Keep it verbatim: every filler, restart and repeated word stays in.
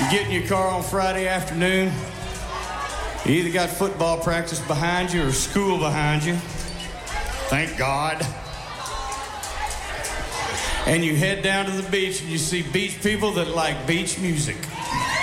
You get in your car on Friday afternoon, you either got football practice behind you or school behind you. Thank God. And you head down to the beach and you see beach people that like beach music.